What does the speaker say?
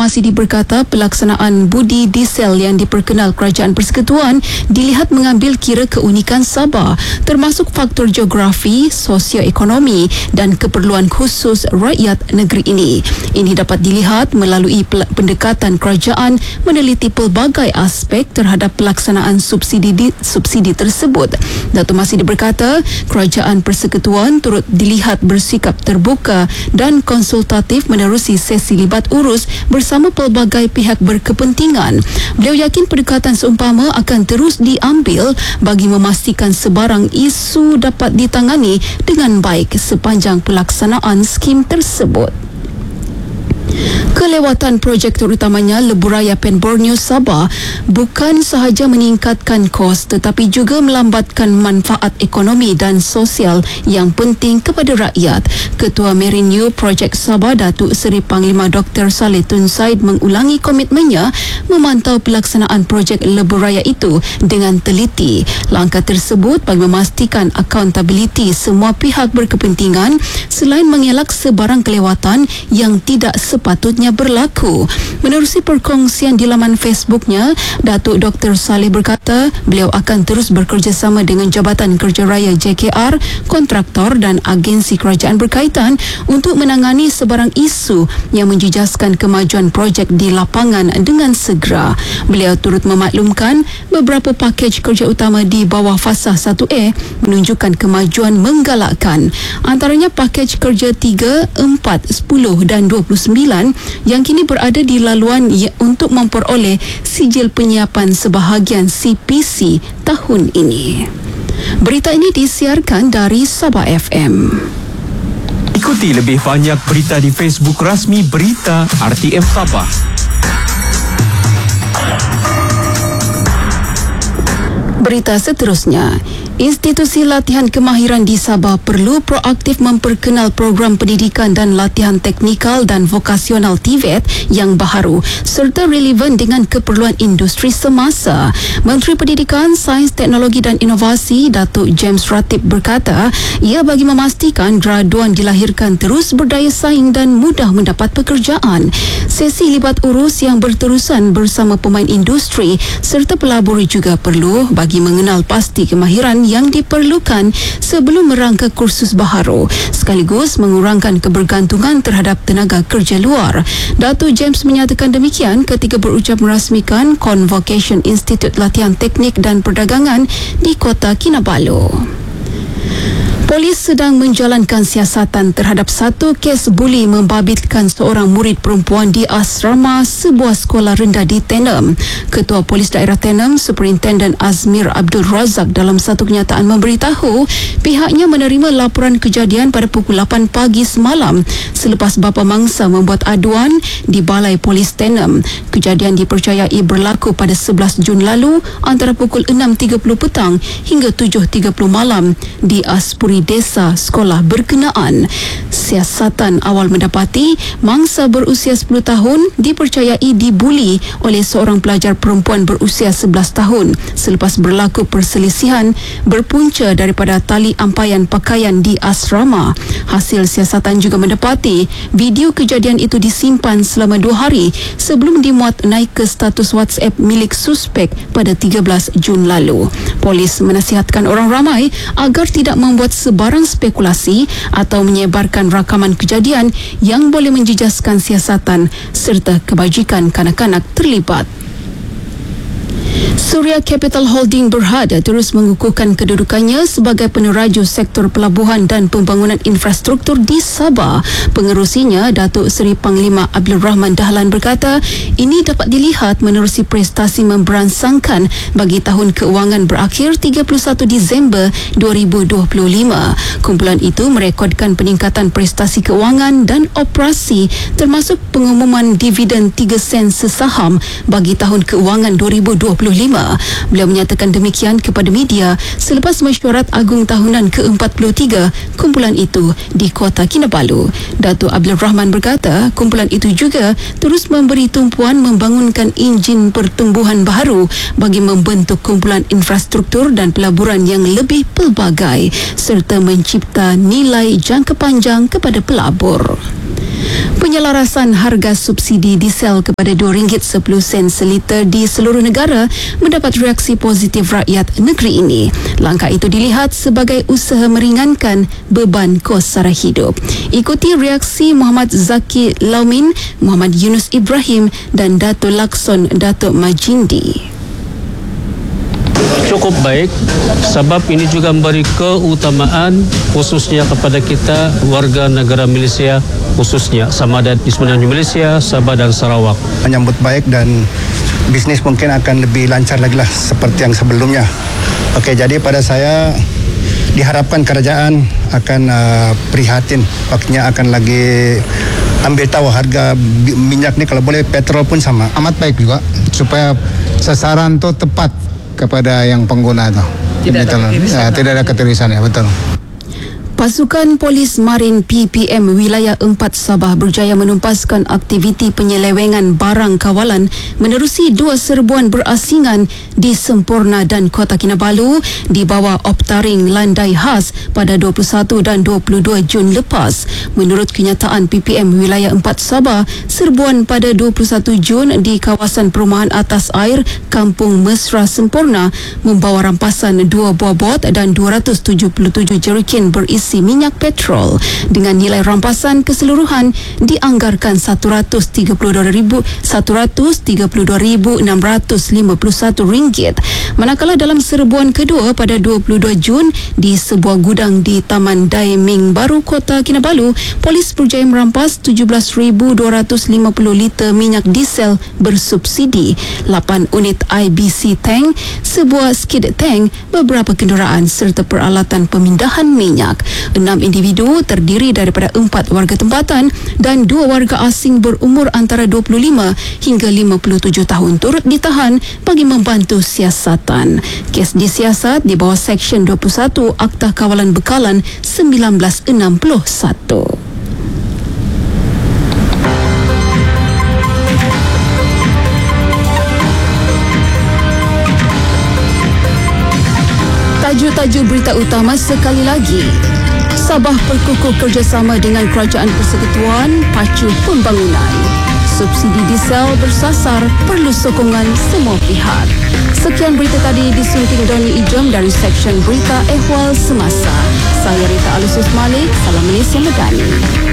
Masidi berkata pelaksanaan budi diesel yang diperkenal Kerajaan Persekutuan dilihat mengambil kira keunikan Sabah, termasuk faktor geografi, sosioekonomi dan keperluan khusus rakyat negeri ini. Ini dapat dilihat melalui pendekatan kerajaan meneliti pelbagai aspek terhadap pelaksanaan subsidi tersebut. Datuk Masidi berkata, Kerajaan Persekutuan turut dilihat bersikap terbuka dan konsultatif menerusi sesi libat urus bersama pelbagai pihak berkepentingan. Beliau yakin pendekatan seumpama akan terus diambil bagi memastikan sebarang isu dapat ditangani dengan baik sepanjang pelaksanaan skim tersebut. Kelewatan projek terutamanya Lebuhraya Pen Borneo Sabah bukan sahaja meningkatkan kos tetapi juga melambatkan manfaat ekonomi dan sosial yang penting kepada rakyat. Ketua Merineu Projek Sabah Datuk Seri Panglima Dr. Saleh Tun Said mengulangi komitmennya memantau pelaksanaan projek Lebuhraya itu dengan teliti. Langkah tersebut bagi memastikan accountability semua pihak berkepentingan selain mengelak sebarang kelewatan yang tidak sepatutnya berlaku. Menerusi perkongsian di laman Facebooknya, Datuk Dr. Saleh berkata beliau akan terus bekerjasama dengan Jabatan Kerja Raya JKR, kontraktor dan agensi kerajaan berkaitan untuk menangani sebarang isu yang menjejaskan kemajuan projek di lapangan dengan segera. Beliau turut memaklumkan beberapa pakej kerja utama di bawah Fasa 1A menunjukkan kemajuan menggalakkan. Antaranya pakej kerja 3, 4, 10 dan 29 yang kini berada di laluan untuk memperoleh sijil penyiapan sebahagian CPC tahun ini. Berita ini disiarkan dari Sabah FM. Ikuti lebih banyak berita di Facebook rasmi Berita RTM Sabah. Berita seterusnya, institusi latihan kemahiran di Sabah perlu proaktif memperkenal program pendidikan dan latihan teknikal dan vokasional TVET yang baharu serta relevan dengan keperluan industri semasa. Menteri Pendidikan, Sains, Teknologi dan Inovasi Datuk James Ratib berkata ia bagi memastikan graduan dilahirkan terus berdaya saing dan mudah mendapat pekerjaan. Sesi libat urus yang berterusan bersama pemain industri serta pelabur juga perlu bagi mengenal pasti kemahiran yang diperlukan sebelum merangka kursus baharu sekaligus mengurangkan kebergantungan terhadap tenaga kerja luar. Datuk James menyatakan demikian ketika berucap merasmikan Convocation Institute Latihan Teknik dan Perdagangan di Kota Kinabalu. Polis sedang menjalankan siasatan terhadap satu kes buli membabitkan seorang murid perempuan di asrama sebuah sekolah rendah di Tenem. Ketua Polis Daerah Tenem, Superintendent Azmir Abdul Razak dalam satu kenyataan memberitahu pihaknya menerima laporan kejadian pada pukul 8 pagi semalam selepas bapa mangsa membuat aduan di Balai Polis Tenem. Kejadian dipercayai berlaku pada 11 Jun lalu antara pukul 6.30 petang hingga 7.30 malam di Aspuri desa sekolah berkenaan. Siasatan awal mendapati mangsa berusia 10 tahun dipercayai dibuli oleh seorang pelajar perempuan berusia 11 tahun selepas berlaku perselisihan berpunca daripada tali ampaian pakaian di asrama. Hasil siasatan juga mendapati video kejadian itu disimpan selama 2 hari sebelum dimuat naik ke status WhatsApp milik suspek pada 13 Jun lalu. Polis menasihatkan orang ramai agar tidak membuat sebarang spekulasi atau menyebarkan rakaman kejadian yang boleh menjejaskan siasatan serta kebajikan kanak-kanak terlibat. Suria Capital Holding Berhad terus mengukuhkan kedudukannya sebagai peneraju sektor pelabuhan dan pembangunan infrastruktur di Sabah. Pengerusinya, Datuk Seri Panglima Abdul Rahman Dahlan berkata, ini dapat dilihat menerusi prestasi memberansangkan bagi tahun keuangan berakhir 31 Disember 2025. Kumpulan itu merekodkan peningkatan prestasi keuangan dan operasi termasuk pengumuman dividen 3 sen sesaham bagi tahun keuangan 2025. Beliau menyatakan demikian kepada media selepas mesyuarat agung tahunan ke-43 kumpulan itu di Kota Kinabalu. Datuk Abdul Rahman berkata, kumpulan itu juga terus memberi tumpuan membangunkan enjin pertumbuhan baharu bagi membentuk kumpulan infrastruktur dan pelaburan yang lebih pelbagai serta mencipta nilai jangka panjang kepada pelabur. Penyelarasan harga subsidi diesel kepada RM2.10 seliter di seluruh negara mendapat reaksi positif rakyat negeri ini. Langkah itu dilihat sebagai usaha meringankan beban kos sara hidup. Ikuti reaksi Muhammad Zaki Laumin, Muhammad Yunus Ibrahim dan Dato' Lakson Dato' Majindi. Cukup baik sebab ini juga memberi keutamaan khususnya kepada kita warga negara Malaysia, khususnya sama ada di semenanjung Malaysia, Sabah dan Sarawak. Menyambut baik dan bisnis mungkin akan lebih lancar lagi lah seperti yang sebelumnya. Okey, jadi pada saya diharapkan kerajaan akan prihatin, waktunya akan lagi ambil tahu harga minyak ni, kalau boleh petrol pun sama. Amat baik juga supaya sasaran tu tepat kepada yang pengguna tu. Tidak ada ketirisan ya, betul. Pasukan Polis Marin PPM Wilayah 4 Sabah berjaya menumpaskan aktiviti penyelewengan barang kawalan menerusi 2 serbuan berasingan di Semporna dan Kota Kinabalu di bawah Optaring Landai Khas pada 21 dan 22 Jun lepas. Menurut kenyataan PPM Wilayah 4 Sabah, serbuan pada 21 Jun di kawasan perumahan atas air Kampung Mesra Semporna membawa rampasan 2 buah bot dan 277 jeriken berisi minyak petrol dengan nilai rampasan keseluruhan dianggarkan RM132,651. Manakala dalam serbuan kedua pada 22 Jun di sebuah gudang di Taman Daiming Baru Kota Kinabalu, polis berjaya merampas 17,250 liter minyak diesel bersubsidi, 8 unit IBC tank, sebuah skid tank, beberapa kenderaan serta peralatan pemindahan minyak. 6 individu terdiri daripada 4 warga tempatan dan 2 warga asing berumur antara 25 hingga 57 tahun turut ditahan bagi membantu siasatan. Kes disiasat di bawah Seksyen 21 Akta Kawalan Bekalan 1961. Tajuk-tajuk berita utama sekali lagi. Sabah perkukuh kerjasama dengan Kerajaan Persekutuan pacu pembangunan. Subsidi diesel bersasar, perlu sokongan semua pihak. Sekian berita tadi disunting Doni Ijam dari Seksyen Berita Ehwal Semasa. Saya Rita Alusus Malik, Salam Malaysia Medani.